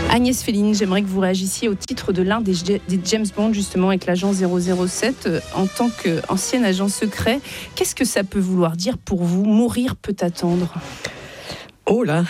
Agnès Féline, j'aimerais que vous réagissiez au titre de l'un des James Bond, justement, avec l'agent 007. En tant qu'ancien agent secret, qu'est-ce que ça peut vouloir dire pour vous ? Mourir peut attendre. Oh là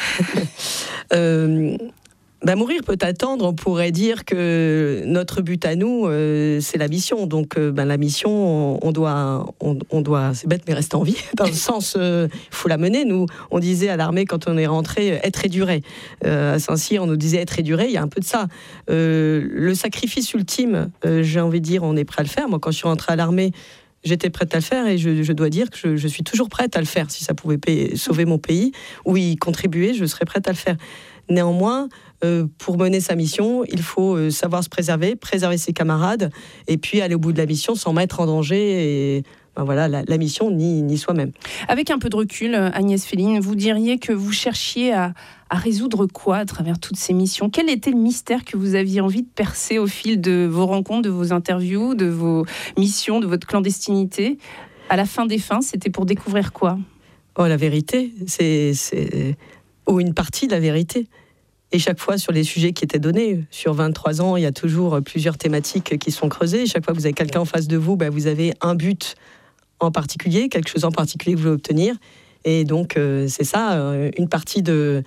mourir peut attendre, on pourrait dire que notre but à nous, c'est la mission. Donc la mission, on doit, c'est bête mais rester en vie, dans le sens, il faut la mener. Nous, on disait à l'armée quand on est rentré, être éduré. À Saint-Cyr, on nous disait être éduré, il y a un peu de ça. Le sacrifice ultime, j'ai envie de dire, on est prêt à le faire. Moi, quand je suis rentrée à l'armée, j'étais prête à le faire et je dois dire que je suis toujours prête à le faire. Si ça pouvait sauver mon pays ou y contribuer, je serais prête à le faire. Néanmoins, pour mener sa mission, il faut savoir se préserver ses camarades et puis aller au bout de la mission sans mettre en danger et, la mission ni soi-même. Avec un peu de recul, Agnès Féline, vous diriez que vous cherchiez à résoudre quoi à travers toutes ces missions ? Quel était le mystère que vous aviez envie de percer au fil de vos rencontres, de vos interviews, de vos missions, de votre clandestinité ? À la fin des fins, c'était pour découvrir quoi ? La vérité, ou une partie de la vérité. Et chaque fois, sur les sujets qui étaient donnés, sur 23 ans, il y a toujours plusieurs thématiques qui sont creusées. Chaque fois que vous avez quelqu'un en face de vous, vous avez un but en particulier, quelque chose en particulier que vous voulez obtenir. Et donc, c'est ça, une partie de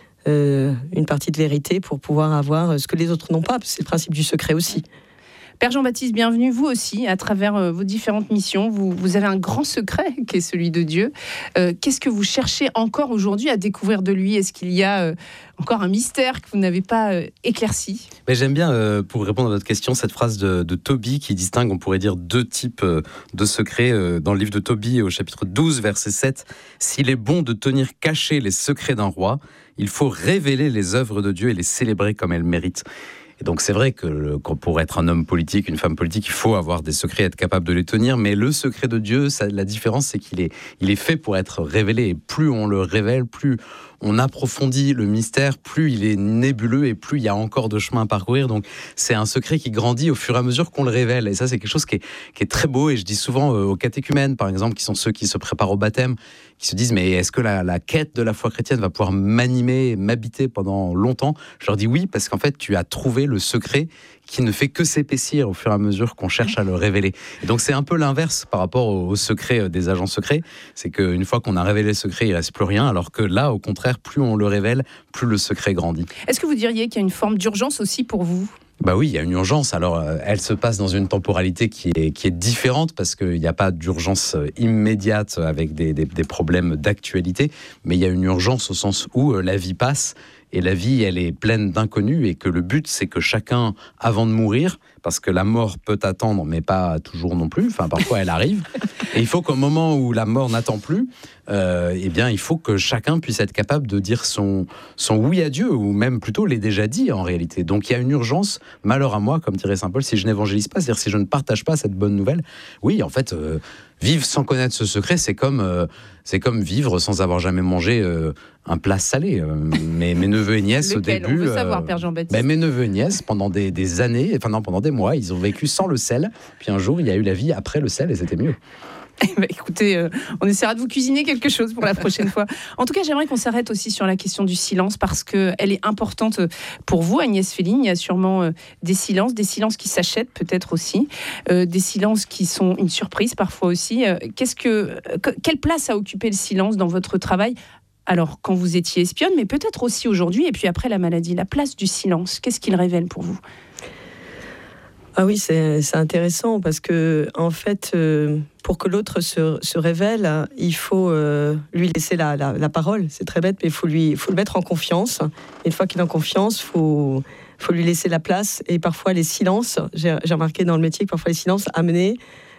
vérité pour pouvoir avoir ce que les autres n'ont pas. C'est le principe du secret aussi. Père Jean-Baptiste, bienvenue, vous aussi, à travers vos différentes missions. Vous avez un grand secret qui est celui de Dieu. Qu'est-ce que vous cherchez encore aujourd'hui à découvrir de lui ? Est-ce qu'il y a encore un mystère que vous n'avez pas éclairci ? Mais j'aime bien, pour répondre à votre question, cette phrase de Tobie qui distingue, on pourrait dire, deux types de secrets. Dans le livre de Tobie, au chapitre 12, verset 7, « S'il est bon de tenir cachés les secrets d'un roi, il faut révéler les œuvres de Dieu et les célébrer comme elles méritent. » Et donc c'est vrai que pour être un homme politique, une femme politique, il faut avoir des secrets, être capable de les tenir. Mais le secret de Dieu, la différence, c'est qu'il est fait pour être révélé. Et plus on le révèle, plus on approfondit le mystère, plus il est nébuleux et plus il y a encore de chemin à parcourir. Donc c'est un secret qui grandit au fur et à mesure qu'on le révèle. Et ça, c'est quelque chose qui est très beau. Et je dis souvent aux catéchumènes, par exemple, qui sont ceux qui se préparent au baptême, qui se disent, mais est-ce que la quête de la foi chrétienne va pouvoir m'animer, m'habiter pendant longtemps ? Je leur dis oui, parce qu'en fait, tu as trouvé le secret qui ne fait que s'épaissir au fur et à mesure qu'on cherche à le révéler. Et donc c'est un peu l'inverse par rapport au secret des agents secrets. C'est qu'une fois qu'on a révélé le secret, il ne reste plus rien, alors que là, au contraire, plus on le révèle, plus le secret grandit. Est-ce que vous diriez qu'il y a une forme d'urgence aussi pour vous ? Oui, il y a une urgence. Alors, elle se passe dans une temporalité qui est différente parce qu'il n'y a pas d'urgence immédiate avec des problèmes d'actualité, mais il y a une urgence au sens où la vie passe et la vie, elle est pleine d'inconnus et que le but, c'est que chacun, avant de mourir, parce que la mort peut attendre, mais pas toujours non plus, parfois elle arrive, et il faut qu'au moment où la mort n'attend plus, il faut que chacun puisse être capable de dire son oui à Dieu, ou même plutôt l'ait déjà dit en réalité. Donc il y a une urgence, malheur à moi, comme dirait saint Paul, si je n'évangélise pas, c'est-à-dire si je ne partage pas cette bonne nouvelle. Oui, en fait, vivre sans connaître ce secret, c'est comme vivre sans avoir jamais mangé un plat salé. Mes neveux et nièces, au début... On veut savoir, Père Jean-Baptiste. Mes neveux et nièces, pendant des années, pendant des mois, ils ont vécu sans le sel. Puis un jour, il y a eu la vie après le sel et c'était mieux. Écoutez, on essaiera de vous cuisiner quelque chose pour la prochaine fois. En tout cas, j'aimerais qu'on s'arrête aussi sur la question du silence parce qu'elle est importante pour vous, Agnès Féline. Il y a sûrement des silences qui s'achètent peut-être aussi, des silences qui sont une surprise parfois aussi. Quelle place a occupé le silence dans votre travail ? Alors, quand vous étiez espionne, mais peut-être aussi aujourd'hui, et puis après la maladie, la place du silence, qu'est-ce qu'il révèle pour vous ? Ah oui, c'est intéressant parce que en fait, pour que l'autre se révèle, il faut lui laisser la parole. C'est très bête, mais il faut le mettre en confiance. Et une fois qu'il est en confiance, faut lui laisser la place. Et parfois les silences, j'ai remarqué dans le métier que parfois les silences amenaient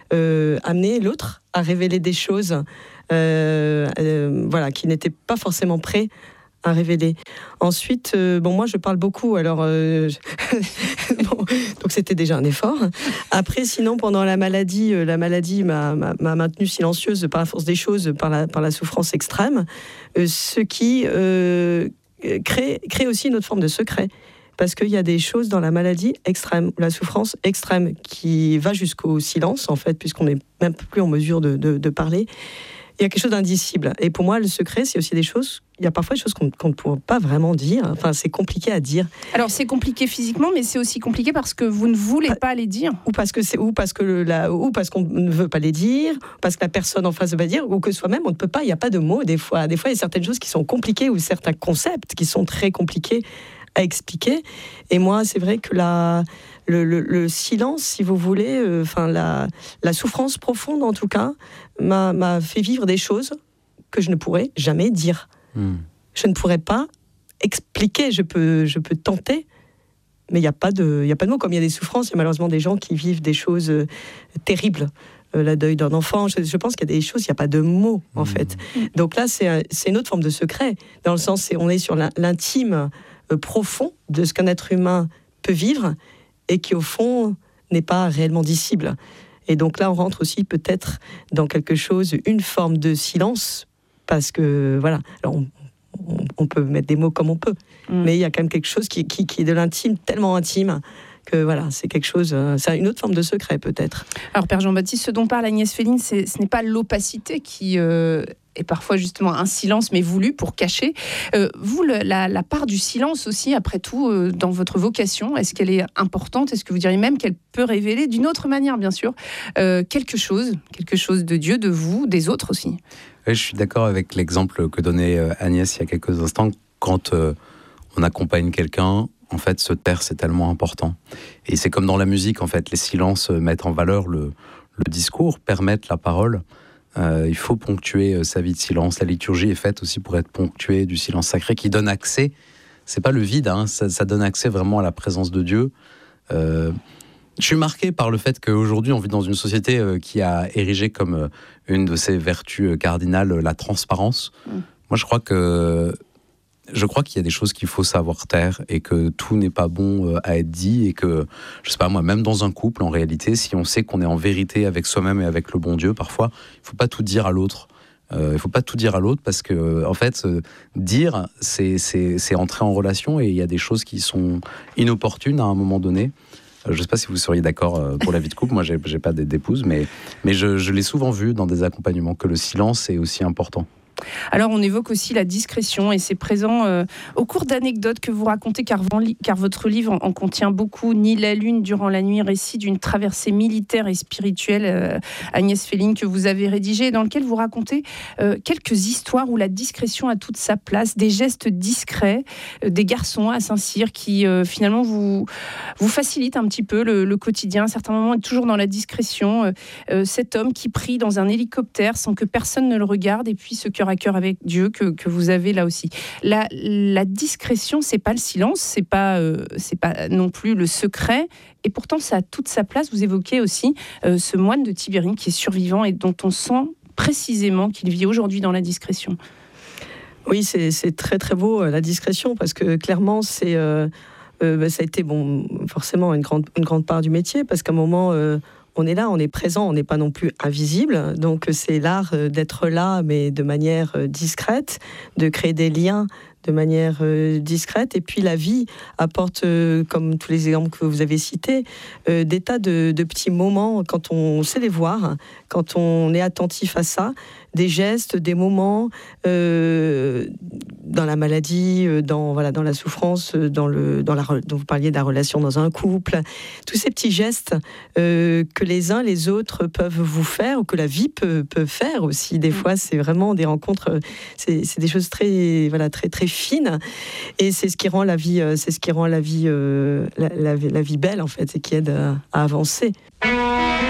l'autre à révéler des choses, qui n'étaient pas forcément prêts à révéler. Ensuite, moi je parle beaucoup, alors donc c'était déjà un effort. Après, sinon, pendant la maladie m'a maintenue silencieuse par la force des choses, par la souffrance extrême, ce qui crée aussi une autre forme de secret. Parce qu'il y a des choses dans la maladie extrême, la souffrance extrême, qui va jusqu'au silence, en fait, puisqu'on n'est même plus en mesure de parler. il y a quelque chose d'indicible. Et pour moi, le secret, c'est aussi des choses... Il y a parfois des choses qu'on ne peut pas vraiment dire. Enfin, c'est compliqué à dire. Alors, c'est compliqué physiquement, mais c'est aussi compliqué parce que vous ne voulez pas les dire. Ou parce qu'on ne veut pas les dire, parce que la personne en face ne veut pas dire, ou que soi-même, on ne peut pas. Il n'y a pas de mots, des fois. Des fois, il y a certaines choses qui sont compliquées, ou certains concepts qui sont très compliqués à expliquer. Et moi, c'est vrai que le silence, si vous voulez, la souffrance profonde, en tout cas, m'a fait vivre des choses que je ne pourrais jamais dire. Je ne pourrais pas expliquer, je peux tenter, mais il n'y a pas de mots. Comme il y a des souffrances, il y a malheureusement des gens qui vivent des choses terribles. Le deuil d'un enfant, je pense qu'il y a des choses, il n'y a pas de mots, en fait. Donc là, c'est une autre forme de secret, dans le sens où on est sur l'intime profond de ce qu'un être humain peut vivre, et qui, au fond, n'est pas réellement dissible. Et donc là, on rentre aussi peut-être dans quelque chose, une forme de silence, parce que, voilà, alors on peut mettre des mots comme on peut, mais il y a quand même quelque chose qui est de l'intime, tellement intime, que voilà, c'est quelque chose, c'est une autre forme de secret, peut-être. Alors, Père Jean-Baptiste, ce dont parle Agnès Féline, ce n'est pas l'opacité qui est parfois justement un silence, mais voulu pour cacher. Vous, la part du silence aussi, après tout, dans votre vocation, est-ce qu'elle est importante ? Est-ce que vous diriez même qu'elle peut révéler, d'une autre manière, bien sûr, quelque chose de Dieu, de vous, des autres aussi ? Oui, je suis d'accord avec l'exemple que donnait Agnès il y a quelques instants. Quand on accompagne quelqu'un, en fait, se taire, c'est tellement important. Et c'est comme dans la musique, en fait, les silences mettent en valeur le discours, permettent la parole. Il faut ponctuer sa vie de silence. La liturgie est faite aussi pour être ponctuée du silence sacré qui donne accès. C'est pas le vide, hein, ça donne accès vraiment à la présence de Dieu. Je suis marqué par le fait qu'aujourd'hui, on vit dans une société qui a érigé comme une de ses vertus cardinales la transparence. Moi, je crois qu'il y a des choses qu'il faut savoir taire et que tout n'est pas bon à être dit et que, je sais pas moi, même dans un couple, en réalité, si on sait qu'on est en vérité avec soi-même et avec le bon Dieu, parfois, il faut pas tout dire à l'autre. Il faut pas tout dire à l'autre parce que, en fait, dire, c'est entrer en relation et il y a des choses qui sont inopportunes à un moment donné. Je ne sais pas si vous seriez d'accord pour la vie de couple. Moi, j'ai pas d'épouse, mais je l'ai souvent vu dans des accompagnements que le silence est aussi important. Alors, on évoque aussi la discrétion et c'est présent au cours d'anecdotes que vous racontez, car votre livre en contient beaucoup. Ni la lune durant la nuit, récit d'une traversée militaire et spirituelle, Agnès Féline, que vous avez rédigé, dans lequel vous racontez quelques histoires où la discrétion a toute sa place, des gestes discrets, des garçons à Saint-Cyr qui finalement vous facilitent un petit peu le quotidien. À certains moments, est toujours dans la discrétion. Cet homme qui prie dans un hélicoptère sans que personne ne le regarde, et puis ce cœur à cœur avec Dieu que vous avez là aussi. La discrétion, c'est pas le silence, c'est pas non plus le secret, et pourtant ça a toute sa place. Vous évoquez aussi ce moine de Tibérine qui est survivant et dont on sent précisément qu'il vit aujourd'hui dans la discrétion. Oui, c'est très très beau, la discrétion, parce que clairement ça a été forcément une grande part du métier, parce qu'à un moment on est là, on est présent, on n'est pas non plus invisible. Donc c'est l'art d'être là, mais de manière discrète, de créer des liens de manière discrète. Et puis la vie apporte, comme tous les exemples que vous avez cités, des tas de petits moments, quand on sait les voir, quand on est attentif à ça, des gestes, des moments dans la maladie, dans la souffrance, dont vous parliez de la relation dans un couple, tous ces petits gestes que les uns les autres peuvent vous faire, ou que la vie peut faire aussi. Des fois, c'est vraiment des rencontres, c'est des choses très très fines, et c'est ce qui rend la vie, la vie belle en fait, et qui aide à avancer.